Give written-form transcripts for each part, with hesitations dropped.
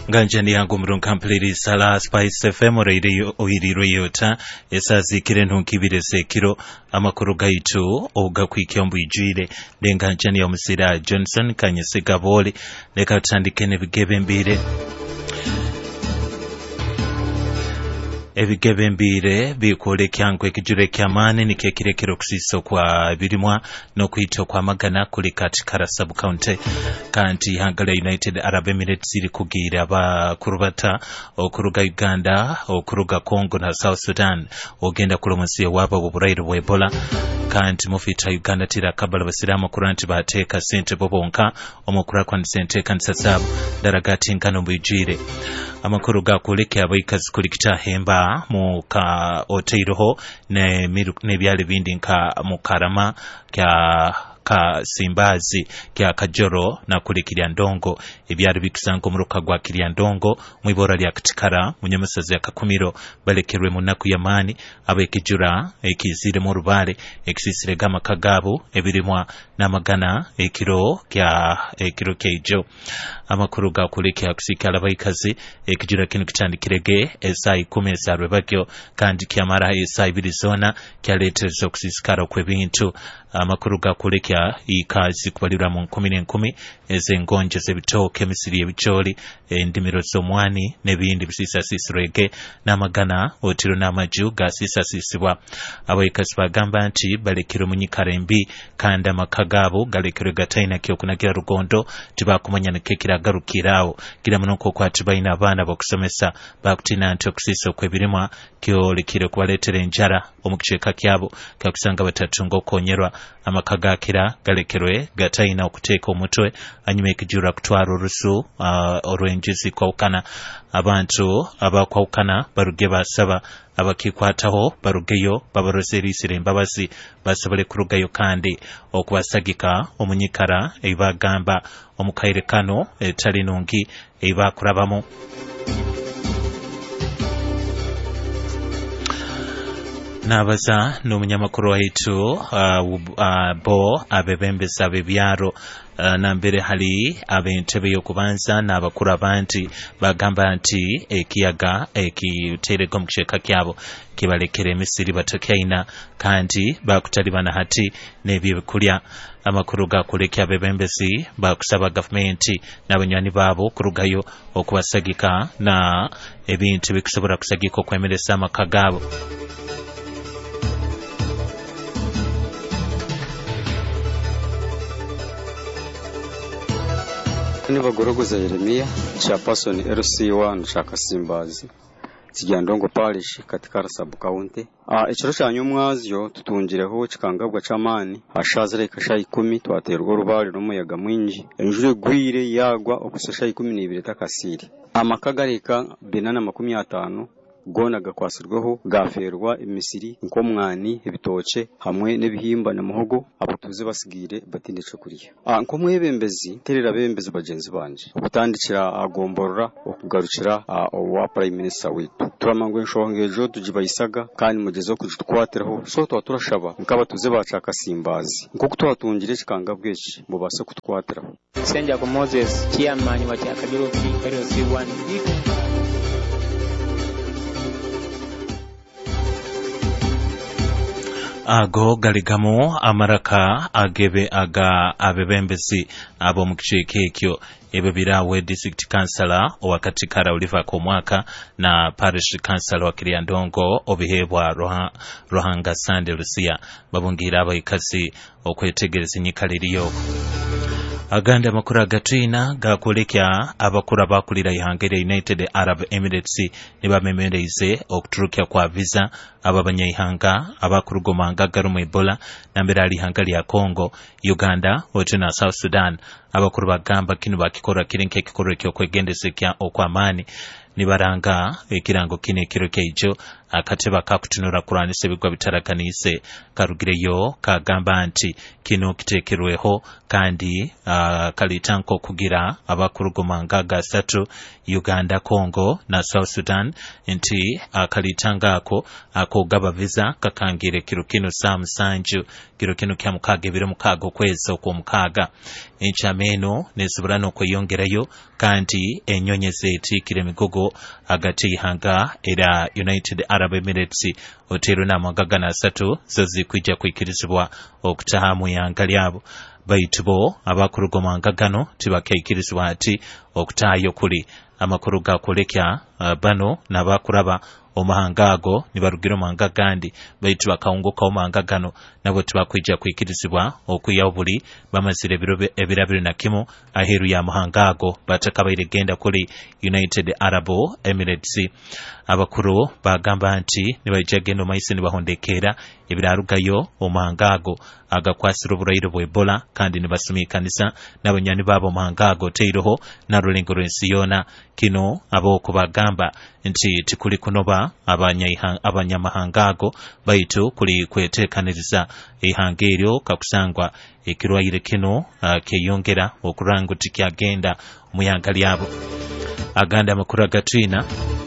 Nganjani yangu mrunkampiliri sala Spice FM oiriro yota esazikire ntunkibire sekiro amakuru gaitu ogakwikyo mbwijire ndenganjani ya musira Johnson kanyese gabole leka tutandike nebigebe mbire ebigebe mbire bikole kyankwe ekijure kyamane nikekirekero kusiso kwa birimwa no kwito kwa magana kuli katikara sub county kanti Hangala United Arab Emirates iri kugira abakurubata okuruga Uganda okuruga Congo na South Sudan ogenda kulomusiye waba buburairo bwa Ebola kanti mufita Uganda tira kabala basiramu kuranti bateka sente bobonka omukura kwa sente kansasabu daragati nkano mbijire amakuru gakuleke abayikazi kulikita hemba mu ka oteiroho ne byale bindi nka mukarama ka Simbazi kya Kajoro na kulikirya ndongo ebyari bikisango muruka gwa kirya ndongo mwibora lya Kitikara munyamusazi ya Kakumiro balekerwe munaku yamani abekijura ekizire mu rubale ekisisire gama kagabu ebirimwa namagana ekiro kyejo amakuru ga kuleke akusikala abayikazi ekijura kinu kitandikirege esai 10 esarwe bakyo kandi kyamara esai bilizona kyaletezo okusisikara kwebintu amakuru ga kuleke ikazi kubalira mu 10 ezengonje zebitoke misiri ebicholi endimiro z'omwani nebindi bisisasisirege namagana otiro namaju gasisasisibwa abayikazi bagamba nti balekero munyikara embi kandi amakagabo galekero gataina kyokunagira rugondo tibakumanya nekekira garukirawo kira munoko kwati baina abana bakusomesa bakutina nti okusisa okwebirimwa kyolikire kubaletera enjara omukiceka kyabo kakusanga batatunga okonyerwa amakagakira galekerwe gataina okuteeka omutwe anyuma ekijura kutwara orusu orwenjizi kwaukana abantu abakwaukana baruge basaba abakikwataho barugeyo babaroserisire embabazi basabale kurugayo kandi okubasagika omunyikara ebagamba omukaire kano etali nungi ebakurabamo nabaza n'omunyamakuru waitu bo abebembesa bebyaro nambere hali abentebe yokubanza n'abakuru abanti bagamba nti ekiyaga ekiterega mu kisheka kyabo kibalekere Misiri batokyaina kandi bakutalibana hati n'ebyokulya amakuru gakulekya abebembezi bakusaba gavumenti n'abanywanyi baabo kurugayo okubasagika na ebintu bikusobora kusagika okwemeresa amaka gaabo Nibagorogoza Yeremia chairperson LC1 Shakasimbazi Kijandongo Parish katika sub county ekiro cyanyumwazyo tutungireho kikangabwa chamani hashazire kashayi 10 twaterwa rubali n'umuyaga mwinji enjure gwire yagwa okusasha 12 takasiri amakagarika 250 gona gakwasirweho gaferwa imisiri nkomwani ebitoke hamwe nebihimba na muhogo abatuze basigire batinde cyo kuriya nkomwebembezi terera bembezi bagenzi banje ubutandikira agomborora okugarukira owa prime minister wetu turamangwe nshongejo tujibayisaga kandi mugezo kujitwatiraho so turashaba nk'abatuze bacaka Simbazi nko kutwatungire kikangabweki bo base kutwatiraho Senja ko Moses chairman wa Kajoro LC1 ago galigamo amaraka agebe abebembezi abo mukisheke ekyo ebe birawe district councillor owakatikara uliva ko mwaka na parish councillor wa Kiryandongo obihebwa Rohanga Sande Lucia babungira abayikazi okwetegereza inyikaliriyo aganda makuru agatwina gakulekya abakura bakulira Hangala United Arab Emirates nibamemereze okuturukya kwa visa ababanyayihanga abakurugomanga garumu Ebola nambera ali Hangala ya Congo Uganda otuna South Sudan abakuru bagamba kinu bakikora kirinke kikoro kyo kwegendesekya okwamani nibaranga ekirango kine kiro kyejo akateba kakutunula kulwanisa ebigwa bitarakanise karugireyo kagamba nti kino kitekerweho kandi kalitanko kugira abakurugomanga gasatu Uganda, Congo na South Sudan nti kalitangako akogaba visa kakangire kirukino samusanju kirukino kya mukage biro mukago kwezo ko mukaga enchameno nezubulano kweyongerayo kandi enyonyeze etikire migogo agati hanga era United Arab Emirates otero na magagana asatu zozi kwijja kwikirizibwa okutahamu yanga lyabo baitubo abakurugomanga gano tibakaikirizibwa ati okutayo kuli amakuru gakolekya bano nabakuraba omahanga ago nibarugiro manga gandi baitu bakawunguka omanga gano nabo tibakwijja kwikirizibwa okuyawo buli bamazire ebirabiro na kimo aheru ya mahanga ago batakabaire genda kuli United Arab Emirates. Abakuru bagamba nti nibajja gendo maisi nibahondekera ebirarugayo omanga ago agakwasira obulwaire bwa Ebola kandi nibasumikanisa n'abanyani babo mahanga ago teiroho na rulingo lwensi yona kino aboko bagamba nti tikuli kunoba abanyamahanga ago baitu kuli kwetekaniriza ihanga eryo kakusangwa ekirwaire kino keyongera okurango tikyagenda muyanga lyabo. Aganda makuru agatrina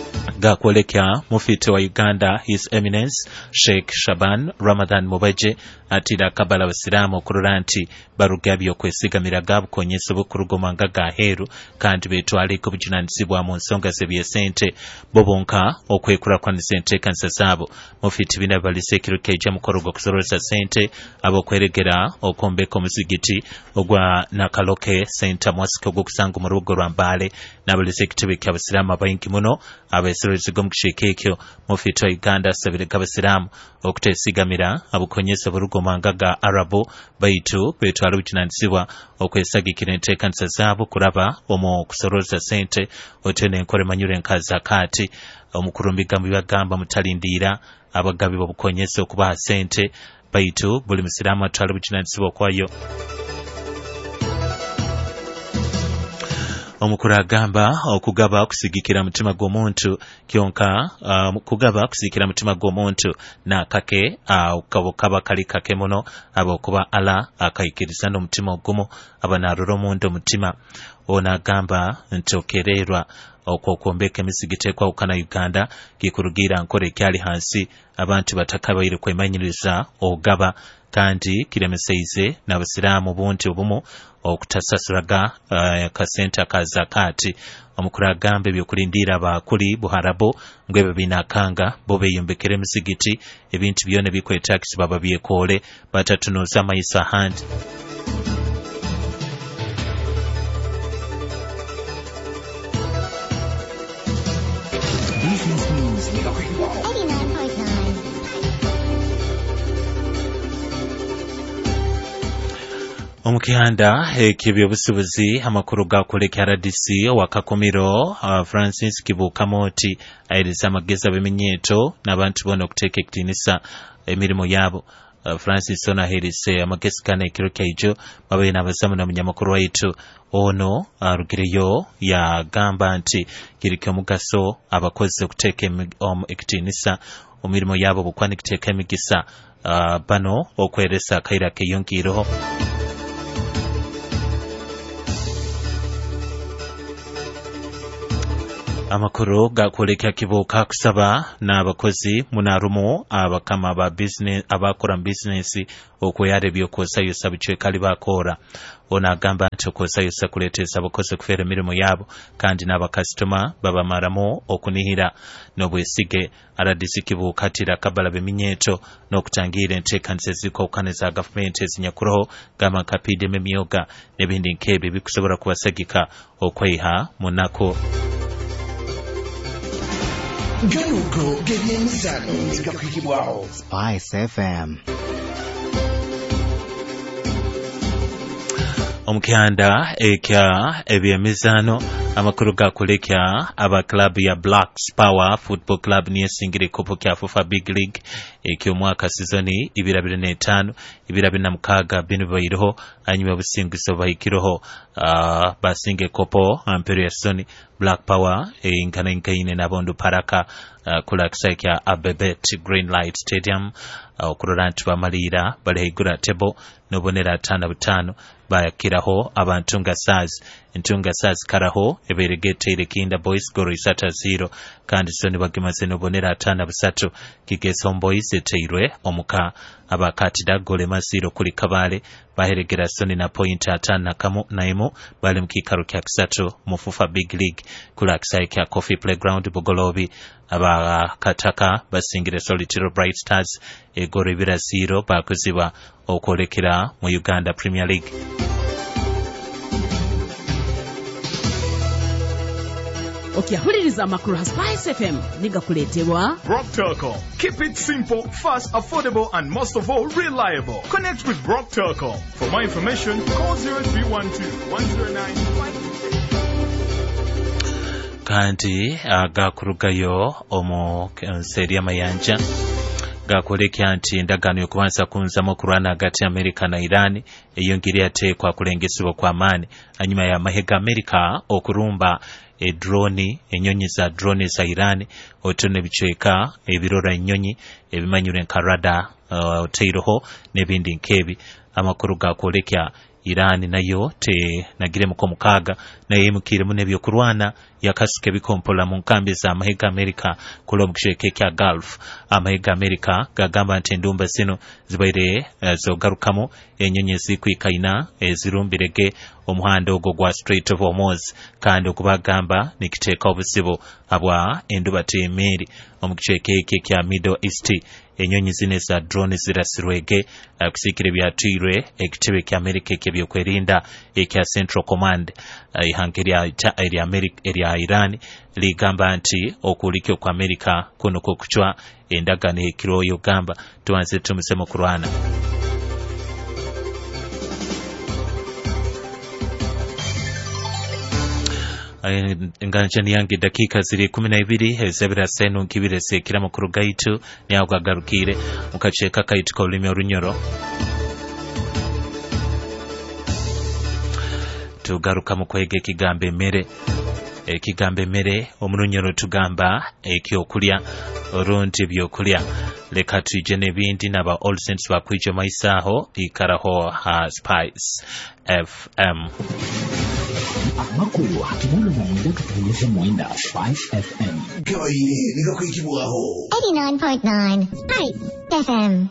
gakwolekya mufiti wa Uganda His Eminence Sheikh Shaban Ramadan Mubaje atira kabala abasiramu okurora nti barugabyo kwesigamira gabu konyesa bukurugomanga gaheru kandi betwaliko bujunanizibwa mu nsonga zebyesente bobonka okwekura kwa sente kansa zabo. Mufiti bina balisekiro keja mukorogo kusoresa sente abo kweregera okombeka omuzigiti ogwa nakaloke senta mwasiko gokusanga mu rugo rwa Mbale nabalisekitebe kyabasiramu abayingi muno abeserezego mukishekekyo. Mufiti wa Uganda sabire kabasiramu okutesigamira abukonyesa burugomanga ga Arabo baitu betwala bujunanizibwa okwesagikira entekanisa zabo kuraba omo kusoroza sente otene enkore manyure nkaza kati omukurumbiga mubagamba mutalindira abagabi babukonyesa okubaha sente baitu buli musiramu atwala bujunanizibwa kwayo. Omukuru agamba okugaba kusigikira mutima gw'omuntu kyonka kugaba kusigikira mutima gw'omuntu na kake ukabokaba kali kake muno abokuba ala akayikiriza n'omutima ogumu abanarura omuntu omutima. Ona agamba ntokererwa okwokwombeeka emisigiti ekwawukana Uganda kikurugira nkore kyali hansi abantu batakabaire kwemanyiriza ogaba kandi kiremeseize n'abasiraamu bunti obumu okutasasuraga kasenta ka zakati. Omukuru agambe byokulindira abakuli buharabo ngwebe binakanga bobe yombekere emisigiti ebintu byone bikwetax baba byekole batatunoza mayisa handi. Business News 89.9. Omukihanda ekibyobusubuzi amakuru gakoleka RDC wakakomiro Francis Kibukamoti ayiriza amageza beminyeto n'abantu bona okuteka ekitinisa emirimo yabo. Francis ona herise amagezi kana ekiro kyaijo babaye n'abazamu na munyamakuru waitu ono arugireyo ya gamba nti kirike mugaso abakozi okuteka ekitinisa omirimo yabo bukwani kiteka emigisa bano okweresa akaira keyongireho. Amakuru gakoleka kibuka kusaba n'abakozi munarumu abakama ba business abakora business okweyare byokosa yosa bichwe kali bakora. Ona agamba nti okosa yosa kuletesa abakozi kufera mirimo yabo kandi n'abakastoma baba maramo okunihira n'obwesige. RDC kibuka tira kabala beminyeto n'okutangira entekanise ziko kaneza government ezinyakuroho gama kapide memyoga nebindi nkebe bikusobora kubasagika okweha munako. Ganuko gebyemizano zikakwikibwaho Spice FM. Omukihanda ekya ebyemizano amakuru gakulekya aba club ya Blacks Power Football Club niye singire kopo kya FUFA Big League ekyo mwaka sizoni 2025 2026 bino bayiriho anyuma busingiso bahikiroho basinge kopo ampero ya sizoni Black Power inkana inkaine nabondo paraka kula kisakya Abebet Green Light Stadium okurorantu bamalira balehigura table nobonera 5 bayakiraho abantu nga Stars karaho eberegete Kinda Boys goro 3-0 kandi soni bagimaze nobonera 5 Kigeso Boys eteirwe omuka abakatida gole masiro kuli Kabale baheregera soni na point 5 naimo bali mukikaro kya 3 mu FUFA Big League kula kisai kya Coffee Playground Bugolobi abakataka basingire Solitiro Bright Stars egoro 2-0 bakuziba okolekera mu Uganda Premier League. Okiyahuliriza amakuru Spice FM nigakuletewa Brock Telecom. Keep it simple, fast, affordable, and most of all, reliable. Connect with Brock Telecom. For more information, call 0312-109-5. Kandi gakurugayo omu seria mayanja gakolekya nti endagaano yokubanza kunzamo kurwana hagati ya Amerika na Iran eyongeri ateekwa kulengesebwa kwa maani anyuma ya mahega Amerika okurumba enyonyi za drone za Iran otone bichweka ebirora enyonyi ebimanyure nka radar oteiroho nebindi nkebi amakuru gakolekya Iran nayo te nagire muko mukaga naye mukire munebyo kurwana yakasike bikompola mu nkambi za mahega Amerika kulo mukisheke kya Gulf amahega Amerika gagamba nti ndumba zino zibaire zogarukamo enyonyi zikwikaina ezirumbirege omuhanda ogwo gwa Strait of Hormuz kandi okubagamba nikiteeka obusibo abwa enduba temeri omukisheke kya Middle East enyonyi zine za drone zirasirwege kusikire byatwirwe ekitebe kya Amerika ekyebyokwelinda ekya Central Command ihangeria eri Amerika eri Iran ligamba nti okulikyo kwa Amerika kuno kuchwa endagano ekiroyo gamba tuanze tumusemo kurwana. Nganjani yangi dakika ziri 12 ezebira senu nkibire sekira makuru gaitu nyagarukire mukacheka kaitu ko limi orunyoro tugaruka mukwege kigambe mere omurunyoro tugamba ekyokulya orundi byokulya leka tuje nebindi naba All Saints bakwijo maisaho ikaraho ha Spice FM amakuru hatubona mwenda kutuliza mwenda 5 FM Kawaii nikakuikibuaho 89.9 Spice FM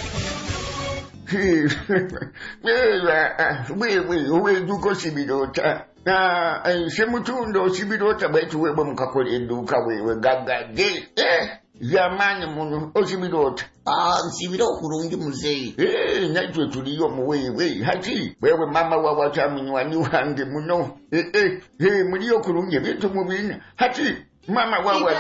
wewe duko sibidota na semutundo sibidota baitu wewe mukakole eduka wewe gagade Yamani munu osibidota nsibiro kurungi muzeyi natwe tuliyo muwewe hati wewe mama wa wataminywani wange muno muliyo kurungi bintu mubina hati mama wa